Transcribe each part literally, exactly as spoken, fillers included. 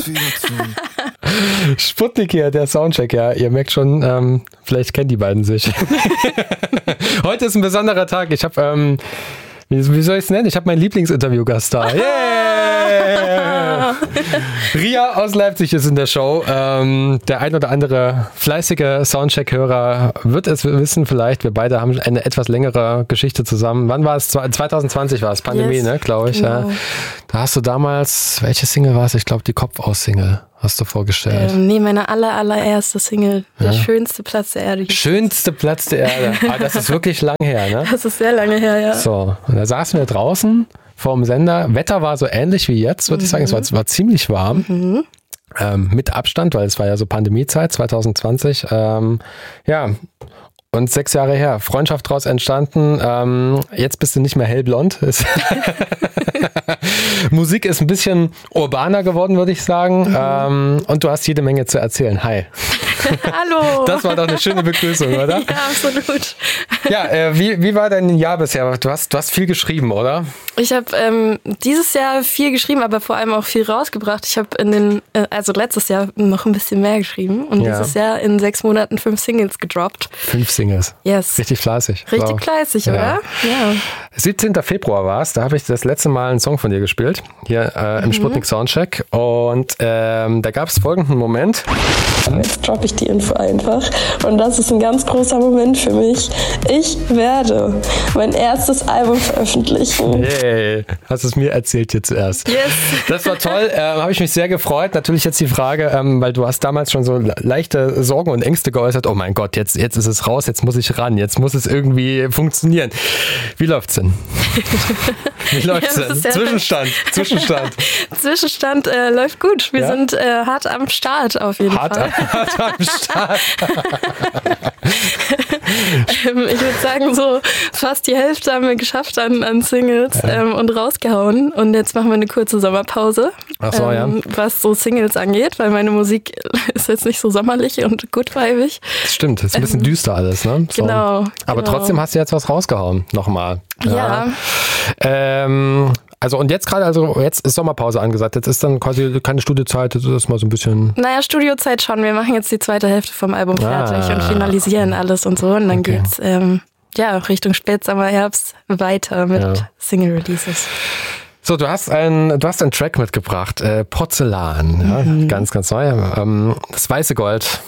Sputnik hier, der Soundcheck, ja. Ihr merkt schon, ähm, vielleicht kennen die beiden sich. Heute ist ein besonderer Tag. Ich habe, ähm, wie, wie soll ich es nennen? Ich habe meinen Lieblingsinterviewgast da. Yeah! Ria aus Leipzig ist in der Show. Ähm, der ein oder andere fleißige Soundcheck-Hörer wird es wissen vielleicht. Wir beide haben eine etwas längere Geschichte zusammen. Wann war es? zwanzig zwanzig war es, Pandemie, yes, ne, glaube ich. Genau. Ja. Da hast du damals, welche Single war es? Ich glaube, die Kopf-Aus-Single hast du vorgestellt. Ähm, nee, meine aller, allererste Single. Der ja. schönste Platz der Erde. Schönste Platz der Erde. Aber das ist wirklich lang her, ne? Das ist sehr lange her, ja. So, und da saßen wir draußen vorm Sender. Wetter war so ähnlich wie jetzt, würde mhm. ich sagen. Es war, es war ziemlich warm. Mhm. Ähm, mit Abstand, weil es war ja so Pandemiezeit zwanzig zwanzig. Ähm, ja, und sechs Jahre her. Freundschaft draus entstanden. Ähm, jetzt bist du nicht mehr hellblond. Musik ist ein bisschen urbaner geworden, würde ich sagen. Mhm. Ähm, und du hast jede Menge zu erzählen. Hi. Hallo. Das war doch eine schöne Begrüßung, oder? Ja, absolut. Ja, äh, wie, wie war dein Jahr bisher? Du hast, du hast viel geschrieben, oder? Ich habe ähm, dieses Jahr viel geschrieben, aber vor allem auch viel rausgebracht. Ich habe in den, äh, also letztes Jahr noch ein bisschen mehr geschrieben und ja. dieses Jahr in sechs Monaten fünf Singles gedroppt. Fünf Singles? Yes. Richtig fleißig. Richtig wow. fleißig, ja. oder? Ja. siebzehnten Februar war es, da habe ich das letzte Mal einen Song von dir gespielt, hier äh, im mhm. Sputnik Soundcheck. Und ähm, da gab es folgenden Moment. Jetzt droppe ich die Info einfach. Und das ist ein ganz großer Moment für mich. Ich werde mein erstes Album veröffentlichen. Yay. Hast du es mir erzählt jetzt erst. Yes. Das war toll. Ähm, habe ich mich sehr gefreut. Natürlich jetzt die Frage, ähm, weil du hast damals schon so leichte Sorgen und Ängste geäußert. Oh mein Gott, jetzt, jetzt ist es raus, jetzt muss ich ran, jetzt muss es irgendwie funktionieren. Wie läuft's denn? Wie läuft's ja, denn? Ja Zwischenstand, Zwischenstand. Zwischenstand äh, läuft gut. Wir ja? sind äh, hart am Start auf jeden hart Fall. Am, hart am Start. ähm, ich würde sagen, so fast die Hälfte haben wir geschafft an, an Singles ja. ähm, und rausgehauen. Und jetzt machen wir eine kurze Sommerpause, Ach so, ähm, ja. was so Singles angeht, weil meine Musik ist jetzt nicht so sommerlich und goodvibig. Das stimmt, ist ein bisschen ähm, düster alles, ne? So. Genau. Aber genau. trotzdem hast du jetzt was rausgehauen, nochmal. Ja. ja. Ähm, also und jetzt gerade, also jetzt ist Sommerpause angesagt, jetzt ist dann quasi keine Studiozeit, jetzt ist das mal so ein bisschen... Naja, Studiozeit schon, wir machen jetzt die zweite Hälfte vom Album fertig ah. und finalisieren alles und so und dann okay. geht's ähm, ja Richtung Spätsommer, Herbst weiter mit ja. Single-Releases. So, du hast einen, du hast einen Track mitgebracht, äh, Porzellan, ja, mhm. ganz, ganz neu. Ähm, das weiße Gold.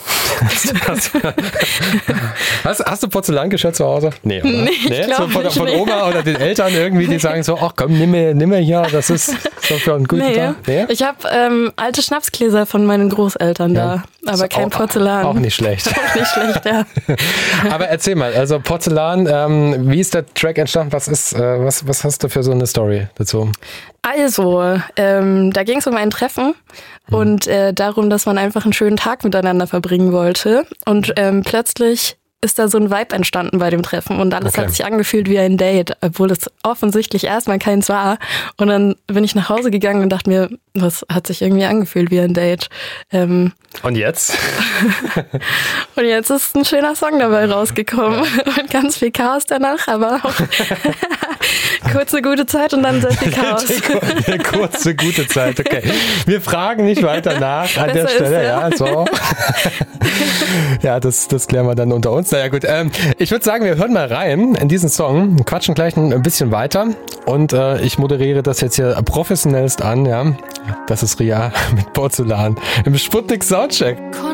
hast, hast du Porzellangeschirr zu Hause? Nee, oder? Nee, ich nee? So von, von nee. Oma oder den Eltern irgendwie, die sagen so, ach komm, nimm mir, nimm mir hier, das ist so für einen guten nee. Tag. Nee? Ich habe ähm, alte Schnapsgläser von meinen Großeltern ja. da, aber kein auch, Porzellan. Auch nicht schlecht. Auch nicht schlecht, ja. Aber erzähl mal, also Porzellan, ähm, wie ist der Track entstanden? Was ist, äh, was, was hast du für so eine Story dazu? Also, ähm, da ging es um ein Treffen mhm. und äh, darum, dass man einfach einen schönen Tag miteinander verbringen wollte. Und ähm, plötzlich ist da so ein Vibe entstanden bei dem Treffen und alles okay. hat sich angefühlt wie ein Date, obwohl es offensichtlich erstmal keins war. Und dann bin ich nach Hause gegangen und dachte mir, das hat sich irgendwie angefühlt wie ein Date. Ähm, und jetzt? und jetzt ist ein schöner Song dabei rausgekommen und ganz viel Chaos danach, aber auch kurze gute Zeit und dann sehr viel Chaos. Eine kurze gute Zeit, okay. Wir fragen nicht weiter nach an der Stelle. Ist, ja. ja, so. Ja, das, das klären wir dann unter uns. Naja gut, ähm, ich würde sagen, wir hören mal rein in diesen Song, quatschen gleich ein bisschen weiter und äh, ich moderiere das jetzt hier professionellst an, ja. Das ist Ria mit Porzellan im Sputnik Soundcheck.